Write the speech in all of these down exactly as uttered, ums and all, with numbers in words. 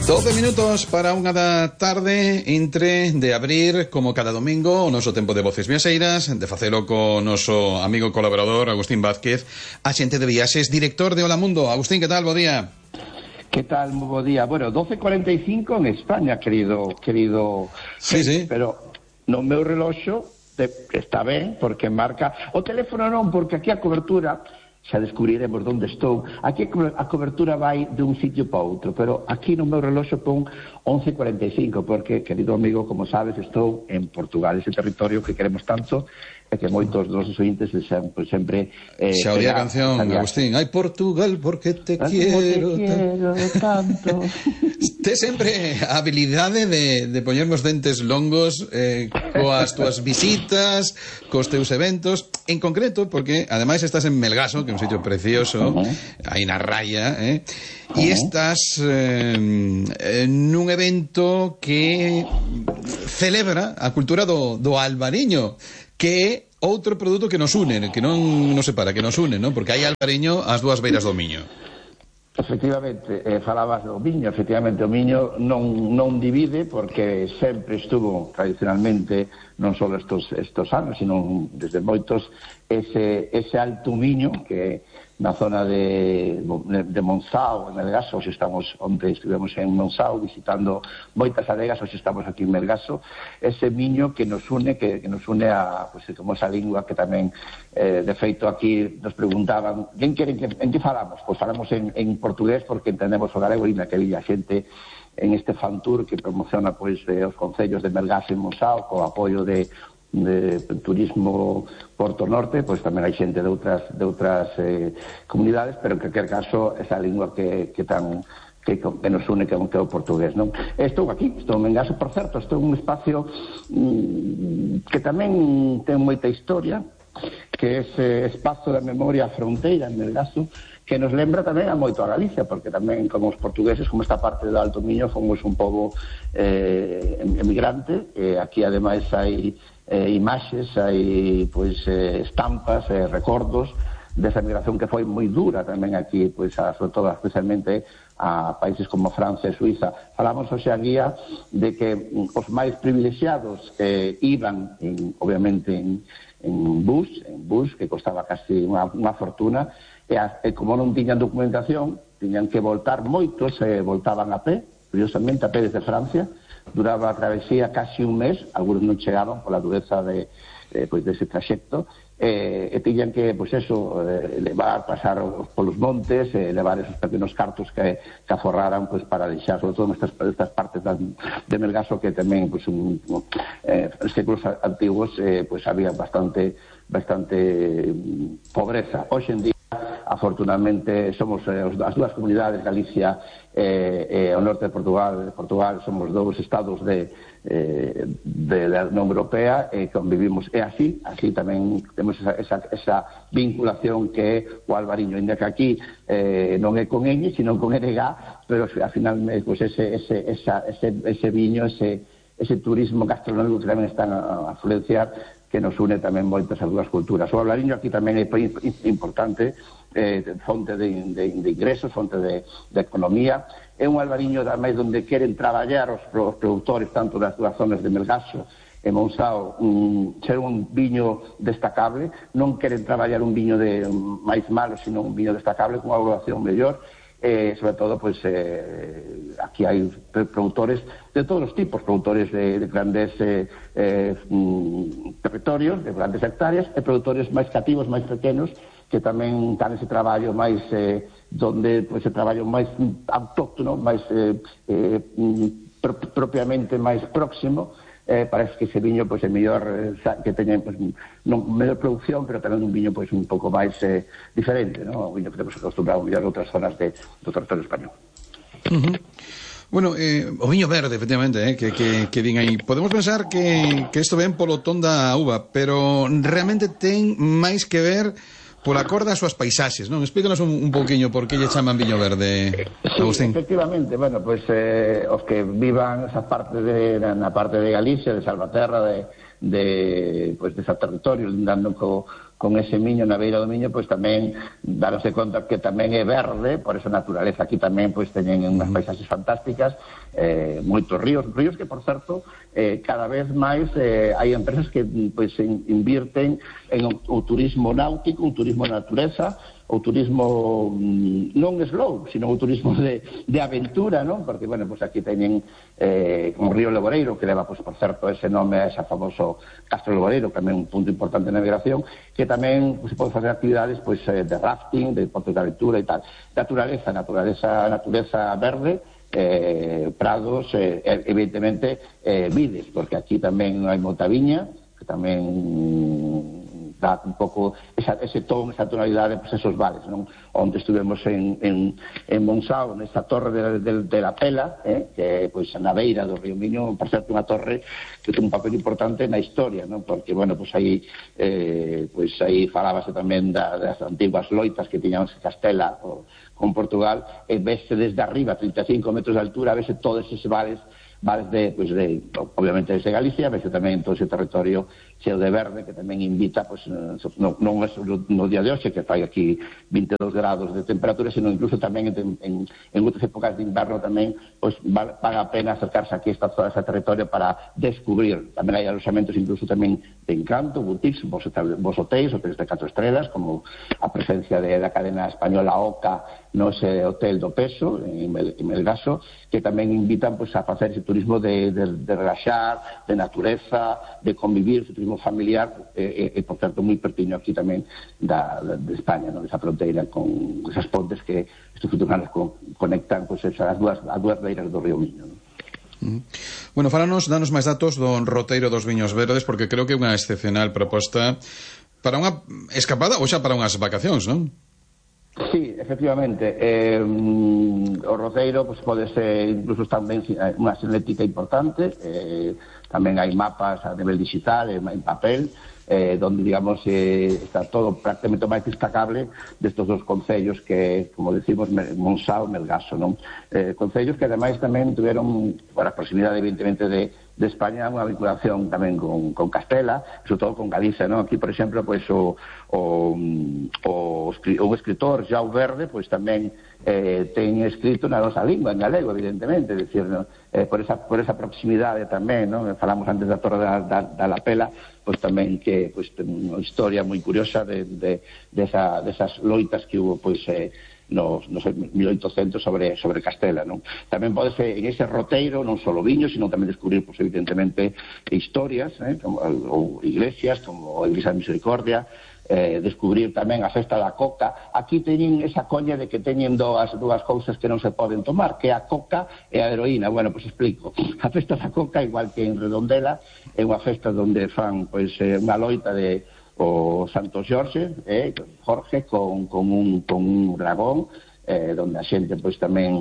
doce minutos para unha da tarde entre de abrir, como cada domingo, o noso tempo de Voces Viaxeiras, de facelo co noso amigo colaborador Agustín Vázquez, axente de viaxes, director de Hola Mundo. Agustín, que tal? Bo día. Que tal? Moi bo día. Bueno, doce cuarenta y cinco en España, querido querido Sí, sí. Pero no meu reloxo está ben, porque marca o teléfono non, porque aquí a cobertura xa descubriremos onde estou. Aquí a cobertura vai de un sitio para outro, pero aquí no meu reloxo pon once cuarenta y cinco, porque, querido amigo, como sabes, estou en Portugal, ese territorio que queremos tanto e que moitos dos nosos ointes sempre, sempre eh, xa oía a canción, Agustín. Ai, Portugal, porque te quiero, te quiero tanto. Te sempre a habilidade de, de poñernos dentes longos eh, coas túas visitas, cos teus eventos, en concreto, porque ademais estás en Melgaso, que é un sitio precioso, uh-huh. aí na raya, eh, uh-huh. e estás eh, nun evento que celebra a cultura do, do albariño, que é outro produto que nos une, que non nos separa, que nos une, non? Porque hai albariño ás dúas beiras do Miño. Efectivamente, eh, falabas do viño, efectivamente o viño non, non divide, porque sempre estuvo tradicionalmente, non só estos, estos anos, sino desde moitos, ese, ese alto viño que na zona de, de Monzao, en Melgaso, hoxe estamos onde estivemos en Monzao visitando moitas adegas, hoxe estamos aquí en Melgaso, ese viño que nos une, que, que nos une a, pues, como esa lingua que tamén, eh, de feito aquí nos preguntaban, quen queren que, en que falamos? Pois falamos en, en portugués porque entendemos o galego e na que vi a xente en este fan tour que promociona pois eh, os concellos de Melgaso e Monzao co apoio de de turismo Porto Norte, pois tamén hai xente de outras de outras eh, comunidades, pero en calquer caso esa lingua que, que tan que, que nos une que é o portugués, non? Estou aquí, estou en Melgaso, por certo, estou en un espacio mmm, que tamén ten moita historia, que é ese espazo da memoria fronteira en Melgaso, que nos lembra tamén a moito a Galicia, porque tamén como os portugueses, como esta parte do Alto Miño, fomos un pobo eh, emigrante, e aquí ademais hai eh, imaxes, hai pois eh, estampas, eh, recordos desa migración que foi moi dura tamén aquí, pois a, sobre todo especialmente a países como Francia e Suiza. Falamos hoxe a guía de que os máis privilexiados eh, iban en, obviamente en, en bus, en bus que costaba casi unha, unha fortuna, e, a, e como non tiñan documentación, tiñan que voltar, moitos eh, voltaban a pé, curiosamente a pé desde Francia. Duraba a travesía casi un mes, algunos non chegaban pola dureza de, de, pues, dese traxecto, eh, e tiñan que, pois pues eso, eh, levar, pasar polos montes, eh, levar esos pequenos cartos que, que aforraran pues, para deixar, sobre todo nestas, nestas partes de Melgaso, que tamén, pues, un, eh, en séculos antiguos, eh, pues, había bastante, bastante pobreza. Hoxe en día, afortunadamente, somos eh, as dúas comunidades, Galicia e eh, eh, o norte de Portugal, Portugal somos dous estados de, eh, de, de Unión Europea e convivimos, e así, así tamén temos esa, esa, esa vinculación que é o albariño, ainda que aquí eh, non é con ñ, sino con N G, pero ao final pues, ese, ese, esa, ese, ese viño, ese, ese turismo gastronómico que tamén están a, a influenciar, que nos une tamén moitas as dúas culturas. O albariño aquí tamén é importante, eh, fonte de, de, de ingresos, fonte de, de economía. É un albariño tamén onde queren traballar os, os produtores tanto das dúas zonas de Melgaso e Monzao, um, ser un viño destacable, non queren traballar un viño de um, máis malo, sino un viño destacable con unha evaluación mellor. Eh, sobre todo, pues, eh, aquí hai produtores de todos os tipos, produtores de, de grandes eh, eh, mm, territorios, de grandes hectáreas, e produtores máis cativos, máis pequenos, que tamén dan ese traballo máis, eh, donde pues, ese traballo máis autóctono, máis eh, eh, pro, propiamente máis próximo. Eh, parece que ese viño pois, é mellor eh, que teña pois, non, mellor producción, pero tamén un viño pois, un pouco máis eh, diferente, ¿no? Un viño que temos acostumbrado a mellor outras zonas de, do territorio español. Uh-huh. Bueno, eh, o viño verde, efectivamente, eh, que, que, que din aí. Podemos pensar que, que isto ven polo ton da uva, pero realmente ten máis que ver pola cor das súas paisaxes, non? Explícanos un, un pouquiño por que lle chaman viño verde, Agustín. Sí, efectivamente, bueno, pois pues, eh, os que vivan esa parte de, na parte de Galicia, de Salvaterra, de, de, pues, de ese territorio, lindando co, con ese miño na beira do miño, pois tamén daronse conta que tamén é verde, por esa naturaleza. Aquí tamén pois teñen unhas paisaxes fantásticas, eh, moitos ríos, ríos que, por certo, eh, cada vez máis eh, hai empresas que pois invirten en o, o turismo náutico, o turismo de natureza, o turismo non slow, sino o turismo de, de aventura, non? Porque, bueno, pues aquí teñen eh, como Río Laboreiro, que leva, pues, por certo, ese nome a ese famoso Castro Laboreiro, que tamén un punto importante de navegación, que tamén pues, se pode facer actividades pues, eh, de rafting, de deportes de aventura e tal. Naturaleza, naturaleza, naturaleza verde, eh, prados, eh, evidentemente, eh, vides, porque aquí tamén hai moita viña, que tamén dá un pouco esa, ese ton, esa tonalidade, pues esos vales, non? Onde estuvemos en, en, en Monsao, nesta torre de, de, de la Pela, eh? que pois pues, na beira do río Miño, por certo, unha torre que ten un papel importante na historia, non? Porque, bueno, pues aí eh, pues aí falábase tamén da, das antiguas loitas que tiñamos en Castela o, con Portugal, e vese desde arriba, trinta e cinco metros de altura, vese todos eses vales, vales de, pues de, obviamente desde Galicia, vese tamén todo ese territorio cheo de verde, que tamén invita, pues, non, non é no día de hoxe, que fai aquí vinte e dous grados de temperatura, sino incluso tamén en, en, en outras épocas de inverno tamén, pues, paga a pena acercarse aquí a esta zona, a ese territorio para descubrir. Tamén hai alojamentos incluso tamén de encanto, boutiques, vos, vos hotéis, hotéis de catro estrelas, como a presencia de, da cadena española Oca, no ese hotel do Peso, en, Mel, en Melgaso, que tamén invitan, pues, a facer ese turismo de, de, de relaxar, de natureza, de convivir, ese turismo familiar, e, e, por certo, moi pertiño aquí tamén da, da, de España, non? Esa fronteira con esas pontes que estes funcionarios con, conectan pues, as dúas, as dúas beiras do río Miño, non? Mm. Bueno, falanos, danos máis datos do roteiro dos viños verdes, porque creo que é unha excepcional proposta para unha escapada ou xa para unhas vacacións, non? Sí, efectivamente. Eh, o roteiro pues, pode ser incluso tamén unha senética importante, eh, tamén hai mapas a nivel digital, en papel, eh, donde, digamos, eh, está todo prácticamente máis destacable destes dos concellos que, como decimos, Monsao e Melgaso, non? Eh, concellos que, ademais, tamén tuveron, por a proximidade, evidentemente, de, de España, unha vinculación tamén con, con Castela, sobre todo con Galicia, non? Aquí, por exemplo, pues, o, o, o, o escritor Jau Verde, pues, tamén eh, ten escrito na nosa lingua, en galego, evidentemente, decir, ¿no? eh, por, esa, por esa proximidade tamén, ¿no? Falamos antes da Torre da, da, da La Pela, pues tamén que pues, ten unha historia moi curiosa de, de, de, esa, de esas loitas que hubo, pues, eh, nos, nos mil oitocentos sobre, sobre Castela, non? Tamén pode ser en ese roteiro non só viños, sino tamén descubrir, pues, evidentemente, historias, eh, como, ou iglesias, como a Iglesia de Misericordia, eh, descubrir tamén a festa da coca. Aquí teñen esa coña de que teñen dúas, dúas cousas que non se poden tomar, que é a coca e a heroína. Bueno, pois pues explico. A festa da coca, igual que en Redondela, é unha festa onde fan, pois, pues, unha loita de o Santo Xorxe, eh, Jorge, con, con, un, con un dragón, eh, donde a xente pois tamén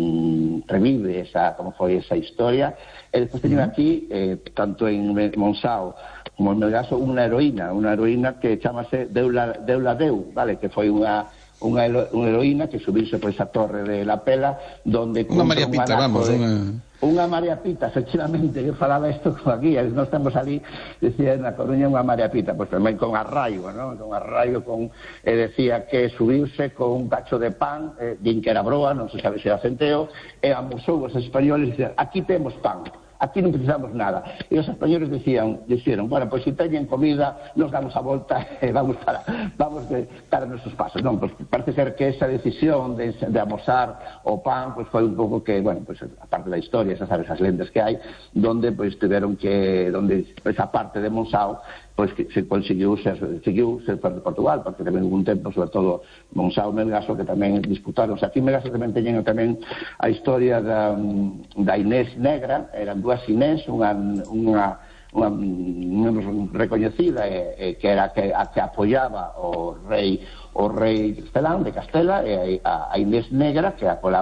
revive esa, como foi esa historia. E despois teñen aquí, eh, tanto en Monsao como en Melgaso, unha heroína, unha heroína que chamase Deula, Deula Deu, vale, que foi unha unha heroína que subirse por esa torre de La Pela, donde unha María Pita, vamos, de, unha unha María Pita, efectivamente, que falaba isto como aquí, nós estamos ali, decía na Coruña unha María Pita, pois pues, tamén con arraigo, non? Con arraigo, con, eh, decía que subiuse con un cacho de pan, eh, din que era broa, non se sabe se era centeo, e amusou os españoles, dicían, aquí temos pan, aquí non precisamos nada. E os españoles dicían, dixeron, bueno, pois se teñen comida, nos damos a volta e vamos para vamos de, para os nosos pasos. Non, pois parece ser que esa decisión de, de amosar o pan, pois foi un pouco que, bueno, pois a parte da historia, esas sabes, as lendas que hai, donde pois tiveron que, donde esa parte de Monsao, pois que se conseguiu ser, seguiu ser parte de Portugal, porque tamén hubo un tempo, sobre todo Monsao e Melgaso, que tamén disputaron. O sea, aquí en Melgaso tamén teñen tamén a historia da, da Inés Negra, eran dúas Inés, unha, unha, unha, unha recoñecida, eh, que era que, a que apoiaba o rei o rei Castelán de Castela, e a, a Inés Negra, que apoiaba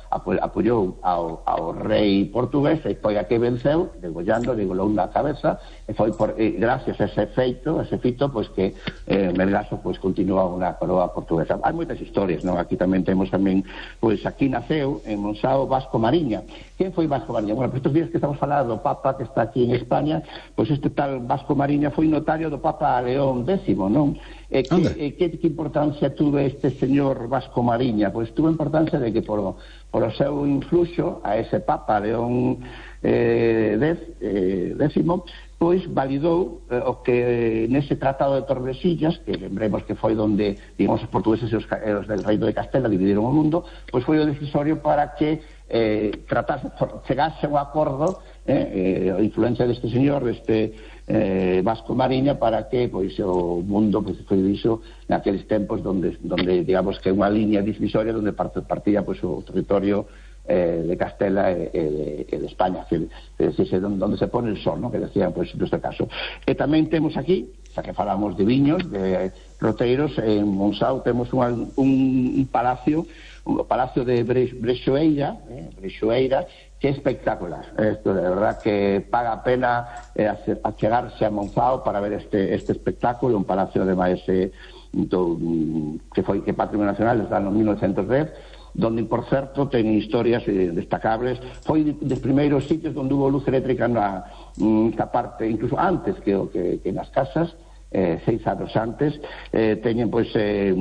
apoiou ao, ao rei portugués e foi a que venceu, degollando, degolou na cabeza, e foi por, e gracias a ese feito, a ese fito, pois que eh, Melgaso pois continúa unha coroa portuguesa. Hai moitas historias, non? Aquí tamén temos tamén, pois aquí naceu en Monsáu Vasco Mariña. Quen foi Vasco Mariña? Bueno, por estes días que estamos falando do Papa que está aquí en España, pois este tal Vasco Mariña foi notario do Papa León décimo, non? E que, e que, que importancia tuve este señor Vasco Mariña? Pois tuvo importancia de que por, por o seu influxo a ese Papa León eh, dez, eh, décimo, pois validou eh, o que nese tratado de Tordesillas, que lembremos que foi donde, digamos, os portugueses e os, os del Reino de Castela dividiron o mundo, pois foi o decisorio para que eh, tratase, chegase un acordo, eh, eh, a influencia deste señor, deste eh, Vasco Mariña, para que pois o mundo pois, foi diso naqueles tempos donde, donde digamos que unha línea divisoria donde partía pois, o territorio eh, de Castela e, e, de, e de España, que, que, que, donde se pone el sol, ¿no? Que decían pois, neste caso. E tamén temos aquí, xa que falamos de viños, de roteiros, en Monsáu temos un, un, un palacio, un palacio de Brexoeira, eh, Brexoeira, que é espectacular. Esto de verdad que paga a pena eh, achegarse a Monzáu para ver este, este espectáculo, un palacio ademais eh, do, que foi que Patrimonio Nacional desde o ano mil novecientos dez, donde, por certo, ten historias eh, destacables. Foi dos primeiros sitios onde hubo luz eléctrica na, na parte, incluso antes que, que, que nas casas, eh, seis anos antes, eh, teñen, pois, eh,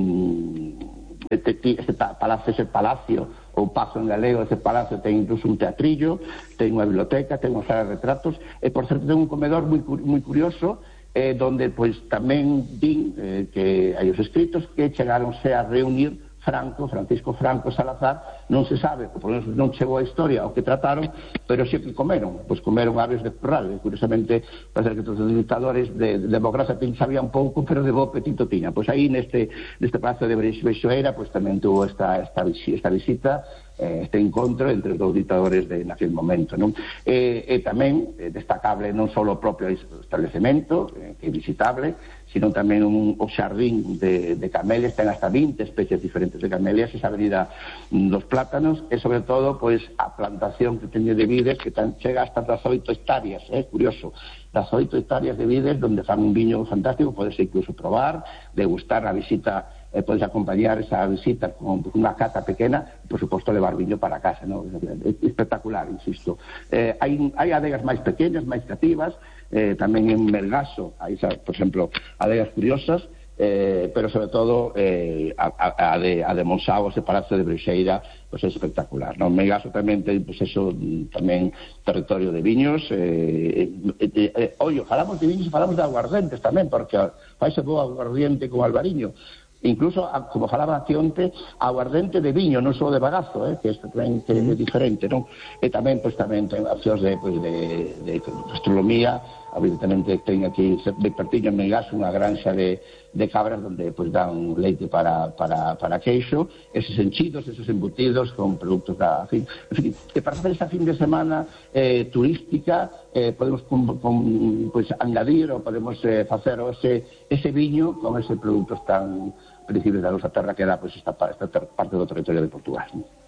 este, este palacio, ese palacio, ou pazo en galego, ese palacio ten incluso un teatrillo, ten unha biblioteca, ten unha sala de retratos, e, por certo, ten un comedor moi, moi curioso, eh, donde, pois, tamén din eh, que hai os escritos que chegaronse a reunir Franco, Francisco Franco Salazar, non se sabe, por lo menos non chegou a historia o que trataron, pero sí que comeron, pois comeron aves de corral, e curiosamente parece que todos os dictadores de, de democracia sabían pouco, pero de bo apetito tiña. Pois aí neste, neste palacio de Brexoeira, pois tamén tuvo esta, esta, esta visita, este encontro entre os dous dictadores de naquele momento, non? E, e tamén eh, destacable non só o propio establecemento, eh, que é visitable, sino tamén un, o xardín de, de camelias, ten hasta vinte especies diferentes de camelias, esa avenida dos plátanos, e sobre todo, pois, a plantación que teñe de vides, que tan, chega hasta das oito hectáreas, é eh, curioso, das oito hectáreas de vides, donde fan un viño fantástico, podes incluso probar, degustar a visita, eh, podes acompañar esa visita con unha cata pequena, e, por suposto, levar viño para casa, ¿no? É espectacular, insisto. Eh, hai, hai adegas máis pequenas, máis cativas, eh, tamén en Melgaso, hai, por exemplo, adegas curiosas, eh, pero sobre todo eh, a, a, a de, a de Monsáu, ese palacio de Brexeira, pues é espectacular, non? Melgaso tamén ten, pues eso, tamén territorio de viños, eh, eh, eh, eh, ollo, falamos de viños e falamos de aguardentes tamén, porque faise bo aguardiente con albariño, incluso, como falaba aquí onte, aguardente de viño, non só de bagazo, eh, que isto tamén que é diferente, non? E tamén, pois, tamén ten opcións de, pois, de, de gastronomía, evidentemente ten aquí de pertiño en Melgaso unha granxa de, de cabras donde, pois, dan leite para, para, para queixo, esos enchidos, esos embutidos con produtos da... En fin, en fin, que para facer esa fin de semana eh, turística, eh, podemos con, con, pois, añadir ou podemos eh, facer ese, ese viño con ese produtos tan principios da nosa terra que era, pois, esta, esta parte do territorio de Portugal.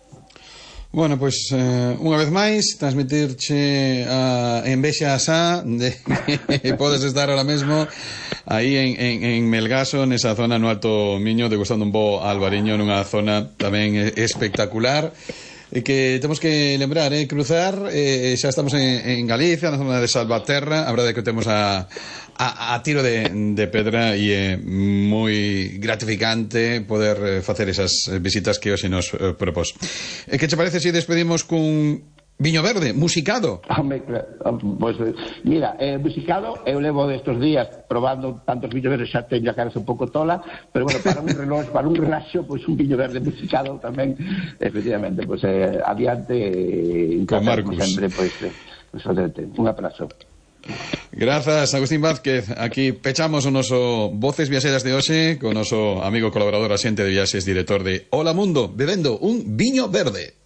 Bueno, pois, pues, eh, unha vez máis, transmitirche a envexa asá de que podes estar ahora mesmo aí en, en, en Melgaso, nesa zona no Alto Miño, degustando un bo albariño nunha zona tamén espectacular, e que temos que lembrar, eh, cruzar, eh, xa estamos en, en Galicia, na zona de Salvaterra, a verdade é que temos a A, a tiro de, de pedra, e é moi gratificante poder facer esas visitas que hoxe nos eh, propós. E que che parece se despedimos cun viño verde, musicado? Home, pues, mira, eh, musicado eu levo destos días probando tantos viños verdes, xa teño a cabeza un pouco tola, pero bueno, para un reloj, para un relaxo, pois pues, un viño verde musicado tamén, efectivamente, pois pues, eh, adiante, eh, con Marcus sempre, pois, pues, pues, un abrazo. Grazas, Agustín Vázquez. Aquí pechamos o noso Voces Viaxeras de hoxe con o noso amigo colaborador, axente de viaxes, director de Hola Mundo, bebendo un viño verde.